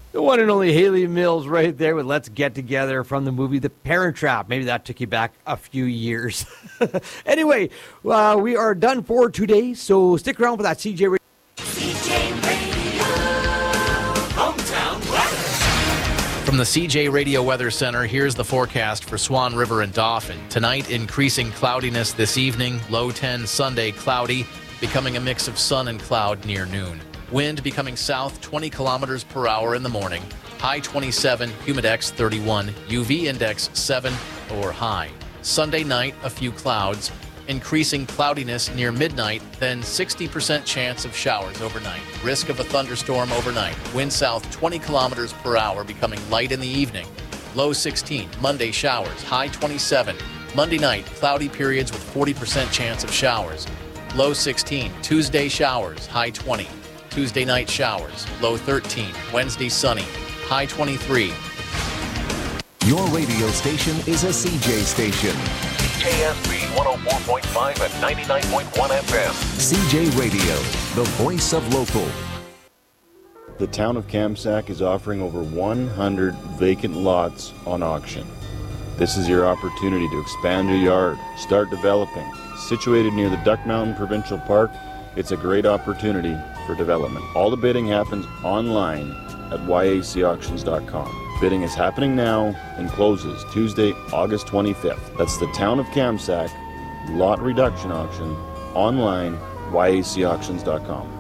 The one and only Haley Mills right there with Let's Get Together from the movie The Parent Trap. Maybe that took you back a few years. Anyway, we are done for today, so stick around for that CJ Radio. CJ Radio. Hometown weather. From the CJ Radio Weather Center, here's the forecast for Swan River and Dauphin. Tonight, increasing cloudiness this evening. Low 10 Sunday, cloudy, becoming a mix of sun and cloud near noon. Wind becoming south 20 kilometers per hour in the morning. High 27, humidex 31, UV index 7 or high. Sunday night, a few clouds. Increasing cloudiness near midnight, then 60% chance of showers overnight. Risk of a thunderstorm overnight. Wind south 20 kilometers per hour, becoming light in the evening. Low 16, Monday showers. High 27. Monday night, cloudy periods with 40% chance of showers. Low 16, Tuesday showers. High 20. Tuesday night showers, low 13. Wednesday sunny, high 23. Your radio station is a CJ station. CJSB 104.5 and 99.1 FM. CJ Radio, the voice of local. The town of Kamsack is offering over 100 vacant lots on auction. This is your opportunity to expand your yard, start developing. Situated near the Duck Mountain Provincial Park, it's a great opportunity for development. All the bidding happens online at yacauctions.com. Bidding is happening now and closes Tuesday, August 25th. That's the town of Kamsack lot reduction auction online, yacauctions.com.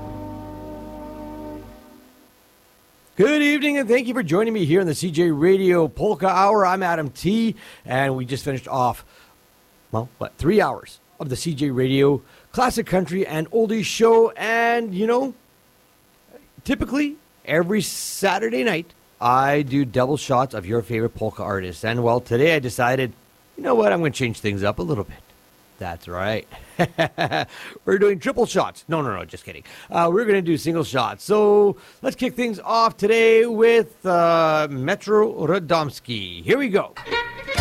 Good evening, and thank you for joining me here on the CJ Radio Polka Hour. I'm Adam T., and we just finished off, 3 hours of the CJ Radio Classic Country and Oldies show. And, typically, every Saturday night, I do double shots of your favorite polka artists. And, today I decided, I'm going to change things up a little bit. That's right. We're doing triple shots. No, just kidding. We're going to do single shots. So let's kick things off today with Metro Radomski. Here we go.